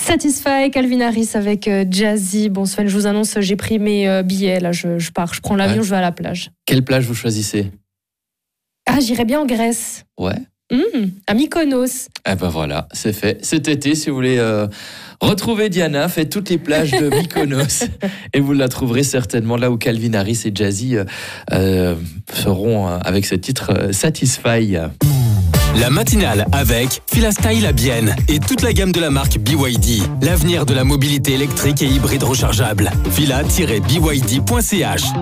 Satisfy, Calvin Harris avec Jazzy. Bon Sven, je vous annonce, j'ai pris mes billets. Là, je pars, je prends l'avion, je vais à la plage. Quelle plage vous choisissez ? J'irai bien en Grèce. Ouais. À Mykonos. Eh ben voilà, c'est fait. Cet été, si vous voulez retrouver Diana, faites toutes les plages de Mykonos et vous la trouverez certainement là où Calvin Harris et Jazzy seront avec ce titre Satisfy. La matinale avec Filastyle à Bienne et toute la gamme de la marque BYD. L'avenir de la mobilité électrique et hybride rechargeable. Fila-byd.ch.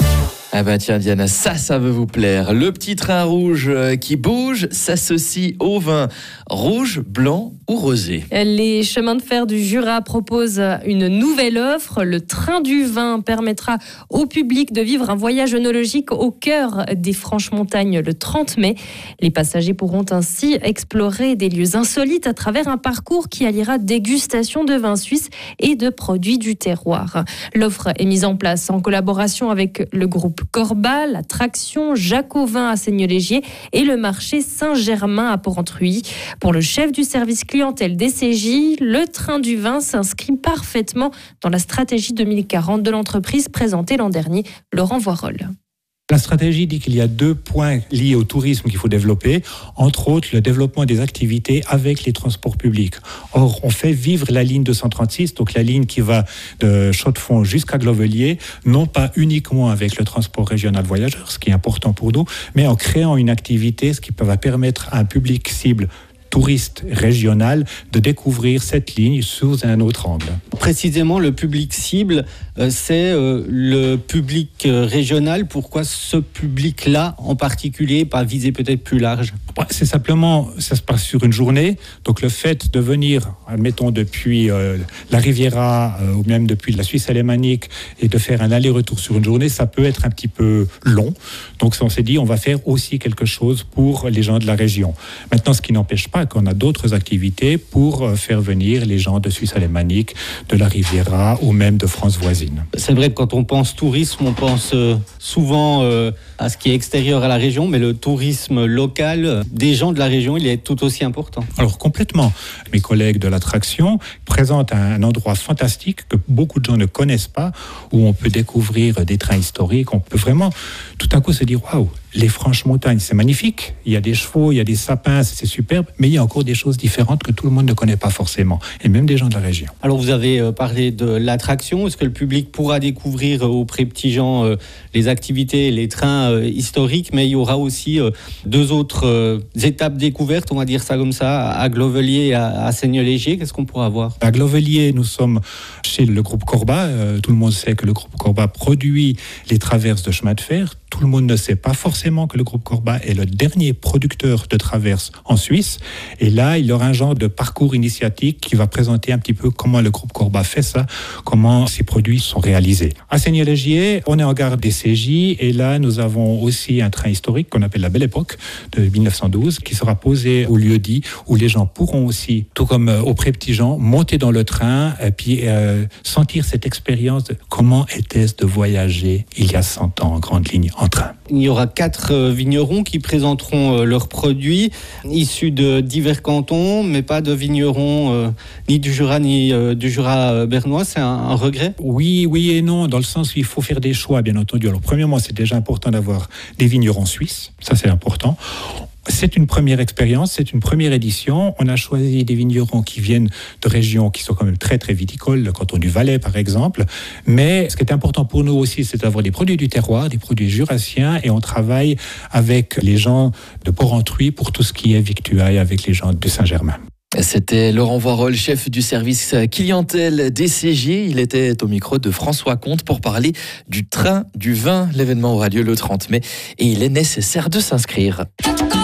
Ah bah tiens Diana, ça veut vous plaire. Le petit train rouge qui bouge s'associe au vin rouge, blanc ou rosé. Les chemins de fer du Jura proposent une nouvelle offre. Le train du vin permettra au public de vivre un voyage œnologique au cœur des Franches-Montagnes le 30 mai. Les passagers pourront ainsi explorer des lieux insolites à travers un parcours qui alliera dégustation de vins suisses et de produits du terroir. L'offre est mise en place en collaboration avec le groupe Corba, l'attraction Jacques-Auvin à Seignelay-Gier et le marché Saint-Germain à Porrentruy. Pour le chef du service clientèle DCJ, le train du vin s'inscrit parfaitement dans la stratégie 2040 de l'entreprise présentée l'an dernier, Laurent Voirol. La stratégie dit qu'il y a 2 points liés au tourisme qu'il faut développer, entre autres le développement des activités avec les transports publics. Or, on fait vivre la ligne 236, donc la ligne qui va de Chaux-de-Fonds jusqu'à Glovelier, non pas uniquement avec le transport régional voyageurs, ce qui est important pour nous, mais en créant une activité, ce qui va permettre à un public cible touriste régional de découvrir cette ligne sous un autre angle. Précisément, le public cible, c'est le public régional. Pourquoi ce public-là en particulier, pas visé peut-être plus large ? C'est simplement, ça se passe sur une journée. Donc le fait de venir, admettons, depuis la Riviera ou même depuis la Suisse alémanique et de faire un aller-retour sur une journée, ça peut être un petit peu long. Donc on s'est dit, on va faire aussi quelque chose pour les gens de la région. Maintenant, ce qui n'empêche pas qu'on a d'autres activités pour faire venir les gens de Suisse alémanique, de la Riviera ou même de France voisine. C'est vrai que quand on pense tourisme, on pense souvent à ce qui est extérieur à la région, mais le tourisme local des gens de la région, il est tout aussi important. Alors complètement. Mes collègues de l'attraction présentent un endroit fantastique que beaucoup de gens ne connaissent pas, où on peut découvrir des trains historiques, on peut vraiment tout à coup se dire waouh, les Franches-Montagnes, c'est magnifique, il y a des chevaux, il y a des sapins, c'est superbe, mais il y a encore des choses différentes que tout le monde ne connaît pas forcément, et même des gens de la région. Alors vous avez parlé de l'attraction, est-ce que le public pourra découvrir auprès de petits gens les activités, les trains historiques, mais il y aura aussi 2 autres étapes découvertes, on va dire ça comme ça, à Glovelier et à Seignelay-Gier, qu'est-ce qu'on pourra voir ? À Glovelier, nous sommes chez le groupe Corba, tout le monde sait que le groupe Corba produit les traverses de chemin de fer. Tout le monde ne sait pas forcément que le groupe Corba est le dernier producteur de traverses en Suisse. Et là, il y aura un genre de parcours initiatique qui va présenter un petit peu comment le groupe Corba fait ça, comment ces produits sont réalisés. À Seignelay-Gier, on est en gare des CJ et là, nous avons aussi un train historique qu'on appelle la Belle Époque de 1912 qui sera posé au lieu dit où les gens pourront aussi, tout comme auprès de petits gens, monter dans le train et puis sentir cette expérience de comment était-ce de voyager il y a 100 ans en grande ligne en train. Il y aura 4 vignerons qui présenteront leurs produits issus de divers cantons, mais pas de vignerons ni du Jura ni du Jura bernois. C'est un regret ? Oui et non, dans le sens où il faut faire des choix, bien entendu. Alors, premièrement, c'est déjà important d'avoir des vignerons suisses. Ça, c'est important. C'est une première expérience, c'est une première édition. On a choisi des vignerons qui viennent de régions qui sont quand même très, très viticoles, le canton du Valais, par exemple. Mais ce qui est important pour nous aussi, c'est d'avoir des produits du terroir, des produits jurassiens, et on travaille avec les gens de Porrentruy pour tout ce qui est victuailles avec les gens de Saint-Germain. C'était Laurent Voirol, chef du service clientèle DCJ. Il était au micro de François Comte pour parler du train du vin. L'événement aura lieu le 30 mai et il est nécessaire de s'inscrire.